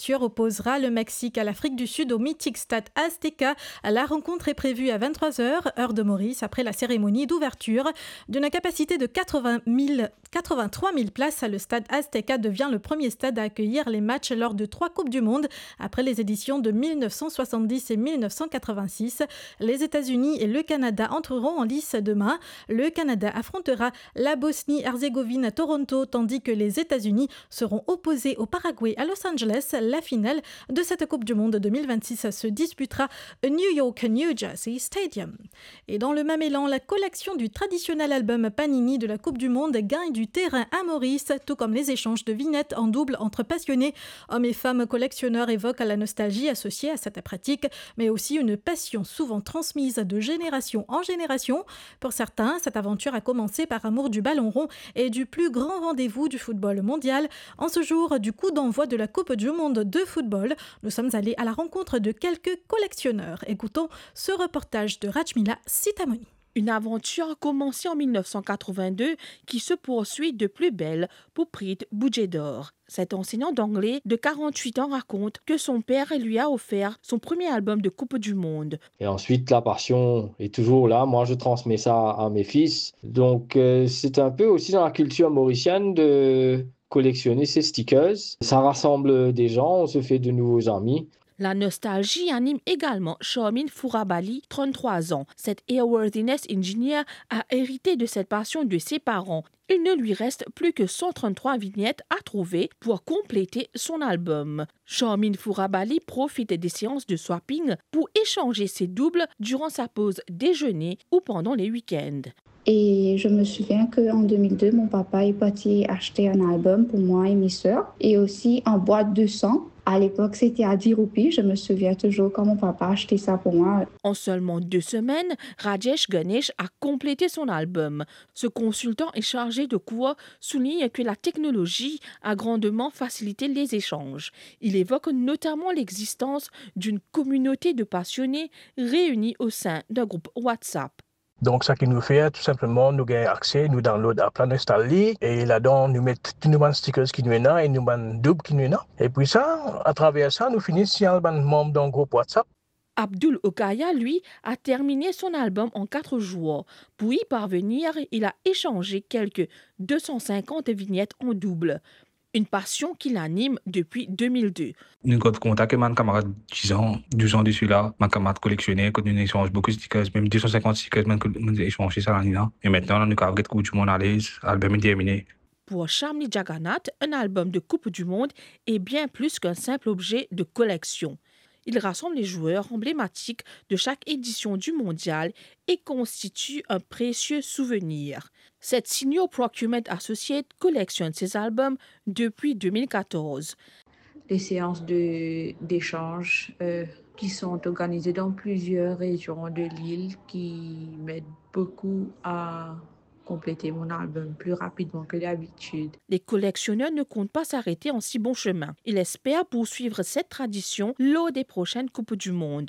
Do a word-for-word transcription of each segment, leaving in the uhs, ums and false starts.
d'ouverture opposera le Mexique à l'Afrique du Sud au mythique stade Azteca. La rencontre est prévue à vingt-trois heures, heure de Maurice, après la cérémonie d'ouverture. D'une capacité de quatre-vingt mille, quatre-vingt-trois mille places, le stade Azteca devient le premier stade à accueillir les matchs lors de trois Coupes du Monde après les éditions de dix-neuf cent soixante-dix et dix-neuf cent quatre-vingt-six. Les États-Unis et le Canada entreront en lice demain. Le Canada affrontera la Bosnie-Herzégovine à Toronto, tandis que les États-Unis seront opposés au Paraguay à Los Angeles. La finale de cette Coupe du Monde deux mille vingt-six se disputera au New York New Jersey Stadium. Et dans le même élan, la collection du traditionnel album Panini de la Coupe du Monde gagne du terrain à Maurice, tout comme les échanges de vignettes en double entre passionnés. Hommes et femmes collectionneurs évoquent la nostalgie associée à cette pratique, mais aussi une passion souvent transmise de génération en génération. Pour certains, cette aventure a commencé par amour du ballon rond et du plus grand rendez-vous du football mondial. En ce jour du coup d'envoi de la Coupe du Monde de football, nous sommes allés à la rencontre de quelques collectionneurs. Écoutons ce reportage de Rajmila Sitamoni. Une aventure commencée en dix-neuf cent quatre-vingt-deux qui se poursuit de plus belle pour Preet Boujedor. Cet enseignant d'anglais de quarante-huit ans raconte que son père lui a offert son premier album de Coupe du Monde. Et ensuite, la passion est toujours là. Moi, je transmets ça à mes fils. Donc, euh, c'est un peu aussi dans la culture mauricienne de collectionner ces stickers. Ça rassemble des gens, on se fait de nouveaux amis. La nostalgie anime également Charmin Fourabali, trente-trois ans. Cet Airworthiness Engineer a hérité de cette passion de ses parents. Il ne lui reste plus que cent trente-trois vignettes à trouver pour compléter son album. Charmin Fourabali profite des séances de swapping pour échanger ses doubles durant sa pause déjeuner ou pendant les week-ends. Et je me souviens qu'en deux mille deux, mon papa est parti acheter un album pour moi et mes sœurs et aussi en boîte de sang. À l'époque, c'était à dix roupies. Je me souviens toujours quand mon papa a acheté ça pour moi. En seulement deux semaines, Rajesh Ganesh a complété son album. Ce consultant est chargé de cours souligne que la technologie a grandement facilité les échanges. Il évoque notamment l'existence d'une communauté de passionnés réunis au sein d'un groupe WhatsApp. Donc, ça qui nous fait, tout simplement, nous avons accès, nous download à plein d'installer et là-dedans, nous mettons tous nos stickers qui nous sont là et nous avons double qui nous sont là. Et puis ça, à travers ça, nous finissons par un membre d'un groupe WhatsApp. Abdul Okaya, lui, a terminé son album en quatre jours. Pour y parvenir, il a échangé quelques deux cent cinquante vignettes en double. Une passion qui l'anime depuis deux mille deux. Nous avons contacté mes camarades dix ans, douze ans dessus là, mes camarades collectionneurs, quand nous échangeons beaucoup de stickers, même deux cent cinquante stickers, nous avons échangé ça l'année là. Et maintenant, nous avons Coupe du Monde à l'aise, l'album est terminé. Pour Shamli Jagannath, un album de Coupe du Monde est bien plus qu'un simple objet de collection. Il rassemble les joueurs emblématiques de chaque édition du mondial et constitue un précieux souvenir. Cette Senior Procurement Associate collectionne ses albums depuis deux mille quatorze. Les séances de, d'échange euh, qui sont organisées dans plusieurs régions de l'île qui m'aident beaucoup à compléter mon album plus rapidement que d'habitude. Les collectionneurs ne comptent pas s'arrêter en si bon chemin. Ils espèrent poursuivre cette tradition lors des prochaines Coupes du Monde.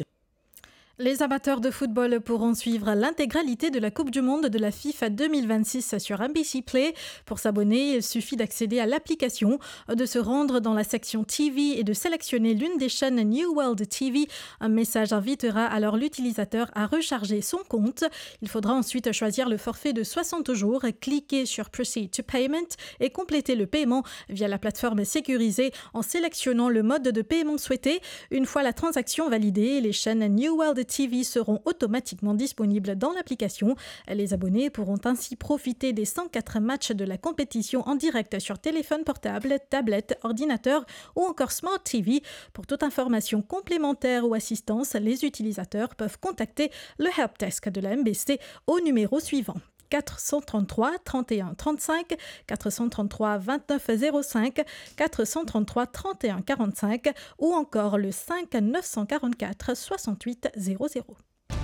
Les amateurs de football pourront suivre l'intégralité de la Coupe du Monde de la FIFA deux mille vingt-six sur N B C Play. Pour s'abonner, il suffit d'accéder à l'application, de se rendre dans la section T V et de sélectionner l'une des chaînes New World T V. Un message invitera alors l'utilisateur à recharger son compte. Il faudra ensuite choisir le forfait de soixante jours, cliquer sur Proceed to Payment et compléter le paiement via la plateforme sécurisée en sélectionnant le mode de paiement souhaité. Une fois la transaction validée, les chaînes New World T V seront automatiquement disponibles dans l'application. Les abonnés pourront ainsi profiter des cent quatre matchs de la compétition en direct sur téléphone portable, tablette, ordinateur ou encore Smart T V. Pour toute information complémentaire ou assistance, les utilisateurs peuvent contacter le helpdesk de la M B C au numéro suivant. quatre cent trente-trois trente et un trente-cinq, quatre cent trente-trois vingt-neuf zéro cinq, quatre cent trente-trois trente et un quarante-cinq ou encore le cinq neuf cent quarante-quatre soixante-huit zéro zéro.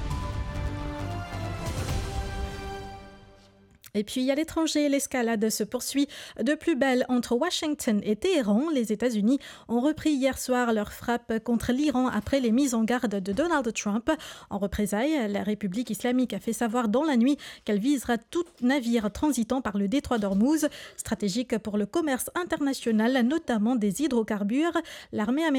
Et puis à l'étranger, l'escalade se poursuit de plus belle entre Washington et Téhéran. Les États-Unis ont repris hier soir leur frappe contre l'Iran après les mises en garde de Donald Trump. En représailles, la République islamique a fait savoir dans la nuit qu'elle visera tout navire transitant par le détroit d'Ormuz, stratégique pour le commerce international, notamment des hydrocarbures. L'armée américaine